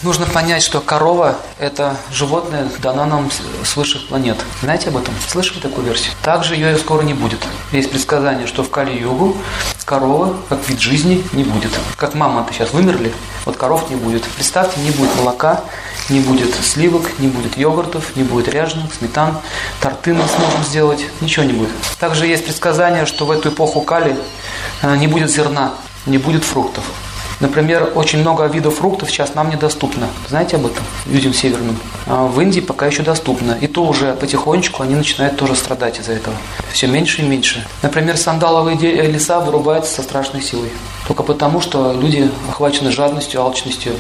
Нужно понять, что корова – это животное, дано нам с высших планет. Знаете об этом? Слышали такую версию? Также ее скоро не будет. Есть предсказание, что в Кали-югу корова, как вид жизни, не будет. Как мамонты сейчас вымерли, вот коров не будет. Представьте, не будет молока, не будет сливок, не будет йогуртов, не будет ряженых, сметан, торты мы сможем сделать, ничего не будет. Также есть предсказание, что в эту эпоху Кали не будет зерна, не будет фруктов. Например, очень много видов фруктов сейчас нам недоступно. Знаете об этом? Людям северным. А в Индии пока еще доступно. И то уже потихонечку они начинают тоже страдать из-за этого. Все меньше и меньше. Например, сандаловые леса вырубаются со страшной силой. Только потому, что люди охвачены жадностью, алчностью.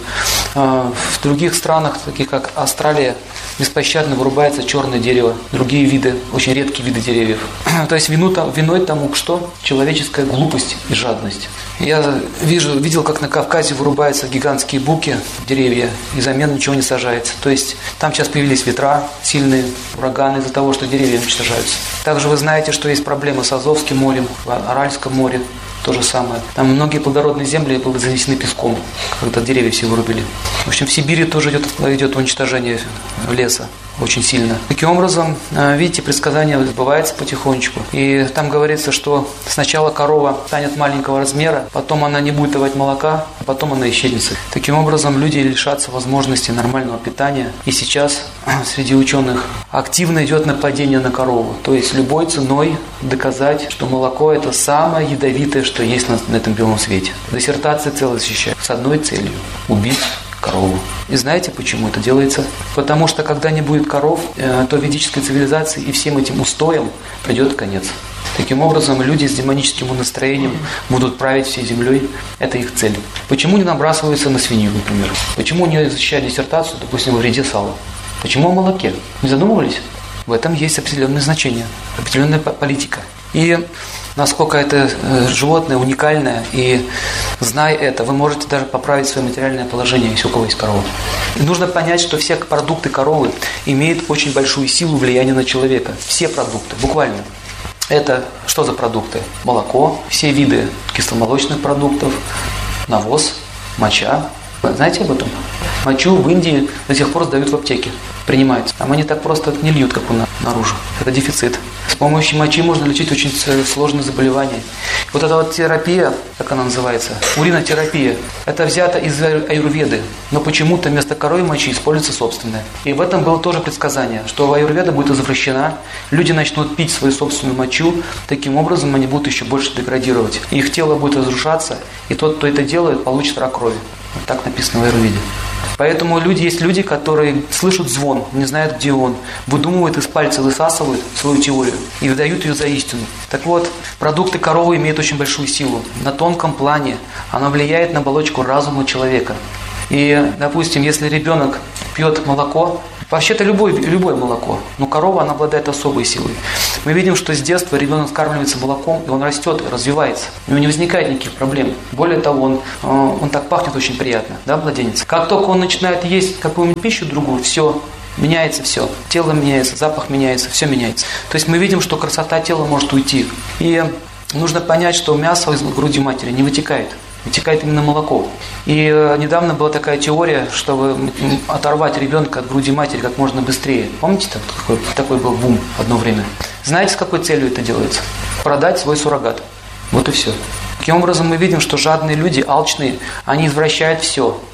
В других странах, таких как Австралия, беспощадно вырубается черное дерево. Другие виды, очень редкие виды деревьев. То есть виной тому, что? Человеческая глупость и жадность. Я видел, как на Кавказе вырубаются гигантские буки, деревья, и взамен ничего не сажается. То есть там сейчас появились ветра, сильные ураганы из-за того, что деревья уничтожаются. Также вы знаете, что есть проблемы с Азовским морем, в Аральском море. То же самое. Там многие плодородные земли были занесены песком, когда деревья все вырубили. В общем, в Сибири тоже идет уничтожение леса очень сильно. Таким образом, видите, предсказание сбывается потихонечку. И там говорится, что сначала корова станет маленького размера, потом она не будет давать молока, а потом она исчезнет. Таким образом, люди лишатся возможности нормального питания. И сейчас среди ученых активно идет нападение на корову. То есть любой ценой доказать, что молоко – это самое ядовитое, что есть на этом белом свете. Диссертация целая защищает с одной целью – убить корову. И знаете, почему это делается? Потому что когда не будет коров, то ведической цивилизации и всем этим устоям придет конец. Таким образом, люди с демоническим настроением будут править всей землей. Это их цель. Почему не набрасываются на свинью, например? Почему не защищают диссертацию, допустим, во вреде сала? Почему о молоке? Не задумывались? В этом есть определенное значение, определенная политика. И насколько это животное уникальное, и зная это, вы можете даже поправить свое материальное положение, если у кого есть корова. И нужно понять, что все продукты коровы имеют очень большую силу влияния на человека. Все продукты, буквально. Это что за продукты? Молоко, все виды кисломолочных продуктов, навоз, моча. Знаете об этом? Мочу в Индии до сих пор сдают в аптеке, принимаются. Там они так просто не льют, как у нас наружу. Это дефицит. С помощью мочи можно лечить очень сложные заболевания. Вот эта вот терапия, как она называется, уринотерапия, это взято из аюрведы, но почему-то вместо коровьей мочи используется собственная. И в этом было тоже предсказание, что аюрведа будет извращена, люди начнут пить свою собственную мочу, таким образом они будут еще больше деградировать. Их тело будет разрушаться, и тот, кто это делает, получит рак крови. Вот так написано в аюрведе. Поэтому есть люди, которые слышат звон, не знают, где он, выдумывают из пальца, высасывают свою теорию и выдают ее за истину. Так вот, продукты коровы имеют очень большую силу. На тонком плане она влияет на оболочку разума человека. И, допустим, если ребенок пьет молоко, вообще-то любое молоко, но корова, она обладает особой силой. Мы видим, что с детства ребенок скармливается молоком, и он растет, развивается. У него не возникает никаких проблем. Более того, он так пахнет очень приятно, да, младенец? Как только он начинает есть какую-нибудь пищу другую, все, меняется все. Тело меняется, запах меняется, все меняется. То есть мы видим, что красота тела может уйти. И нужно понять, что мясо из груди матери не вытекает. Вытекает именно молоко. И недавно была такая теория, чтобы оторвать ребенка от груди матери как можно быстрее. Помните, такой был бум одно время? Знаете, с какой целью это делается? Продать свой суррогат. Вот и все. Таким образом, мы видим, что жадные люди, алчные, они извращают все.